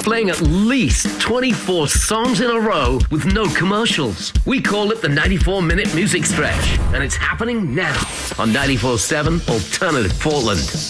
playing at least 24 songs in a row with no commercials. We call it the 94-minute music stretch, and it's happening now on 94.7 Alternative Portland.